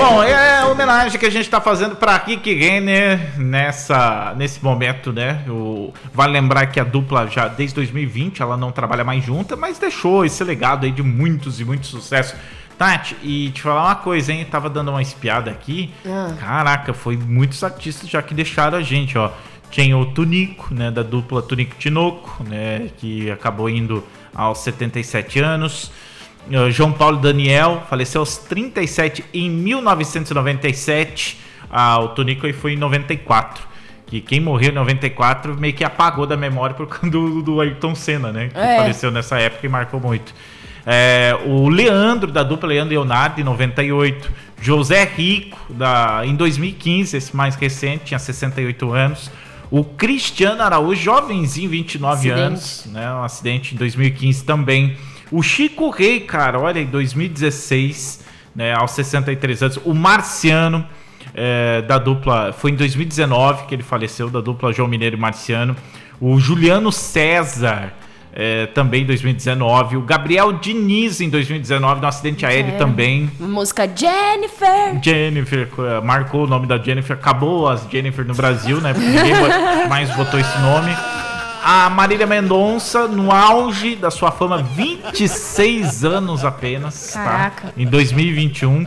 Bom, é a homenagem que a gente tá fazendo pra Rick Renner nesse momento, né? Vale lembrar que a dupla já desde 2020 ela não trabalha mais junta, mas deixou esse legado aí de muitos e muitos sucessos. Tati, e te falar uma coisa, hein? Tava dando uma espiada aqui. Caraca, foi muitos artistas já que deixaram a gente, ó. Tinha o Tunico, né? Da dupla Tunico-Tinoco, né? Que acabou indo aos 77 anos. João Paulo Daniel faleceu aos 37 em 1997. O Tunico foi em 94. Que quem morreu em 94 meio que apagou da memória por causa do Ayrton Senna, né? Que faleceu nessa época e marcou muito. O Leandro, da dupla Leandro e Leonardo, em 98. José Rico, em 2015, esse mais recente, tinha 68 anos. O Cristiano Araújo, jovenzinho, 29 anos, né? Um acidente em 2015 também. O Chico Rei, cara, olha, em 2016, né? Aos 63 anos. O Marciano, da dupla, foi em 2019 que ele faleceu, da dupla João Mineiro e Marciano. O Juliano César, também em 2019. O Gabriel Diniz em 2019, no acidente aéreo também. Música Jennifer. Jennifer, marcou o nome da Jennifer. Acabou as Jennifer no Brasil, né? Porque ninguém mais botou esse nome. A Marília Mendonça, no auge da sua fama, 26 anos apenas. Caraca. Tá? Em 2021.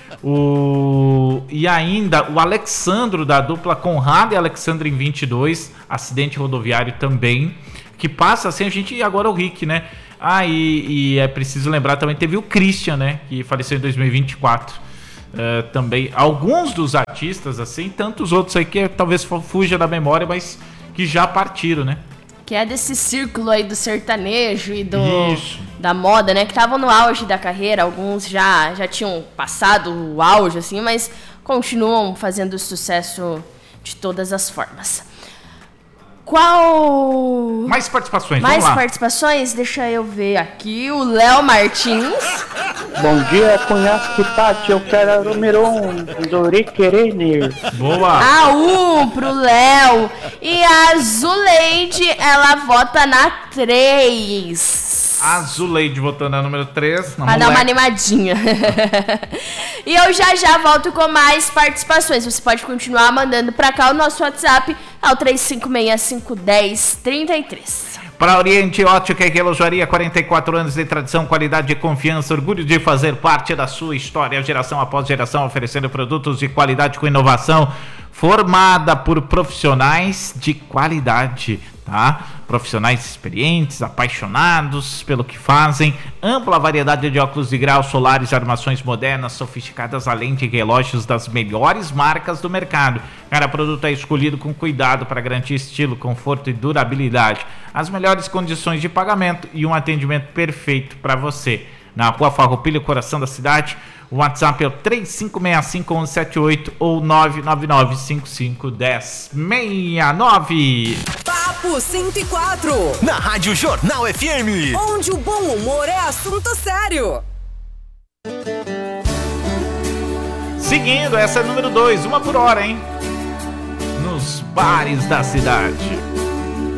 E ainda o Alexandro, da dupla Conrado e Alexandre, em 22. Acidente rodoviário também. Que passa assim, a gente agora o Rick, né? E é preciso lembrar também, teve o Christian, né? Que faleceu em 2024. Também alguns dos artistas, assim, tantos outros aí que talvez fuja da memória, mas que já partiram, né? Que é desse círculo aí do sertanejo e da moda, né? Que estavam no auge da carreira, alguns já tinham passado o auge, assim, mas continuam fazendo sucesso de todas as formas. Mais participações, vamos lá. Mais participações? Deixa eu ver aqui. O Léo Martins. Bom dia, Cunhasque Tati. Eu quero o número 1 do Rick Renner. Boa! Pro Léo. E a Zuleide, ela vota na 3. A Zuleide votando na número 3. Pra dar uma animadinha. E eu já volto com mais participações. Você pode continuar mandando pra cá. O nosso WhatsApp é o 35651033. Para Oriente Ótica e Relojaria, 44 anos de tradição, qualidade e confiança, orgulho de fazer parte da sua história, geração após geração, oferecendo produtos de qualidade com inovação, formada por profissionais de qualidade, tá? Profissionais experientes, apaixonados pelo que fazem, ampla variedade de óculos de grau, solares, armações modernas, sofisticadas, além de relógios das melhores marcas do mercado. Cada produto é escolhido com cuidado para garantir estilo, conforto e durabilidade. As melhores condições de pagamento e um atendimento perfeito para você. Na Rua Farroupilha, coração da cidade, o WhatsApp é o 3565-1178 ou 999-551069. Papo 104, na Rádio Jornal FM, onde o bom humor é assunto sério. Seguindo, essa é número 2, 1 por hora, hein? Nos bares da cidade.